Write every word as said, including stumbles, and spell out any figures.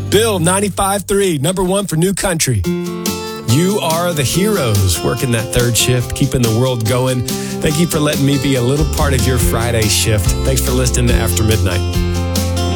Bill, ninety-five three, number one for New Country. You are the heroes working that third shift, keeping the world going. Thank you for letting me be a little part of your Friday shift. Thanks for listening to After Midnight.